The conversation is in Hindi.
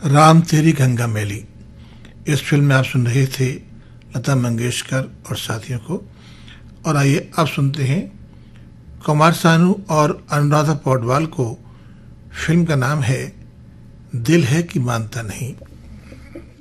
राम तेरी गंगा मैली, इस फिल्म में आप सुन रहे थे लता मंगेशकर और साथियों को। और आइए अब सुनते हैं कुमार सानू और अनुराधा पौडवाल को। फिल्म का नाम है दिल है कि मानता नहीं।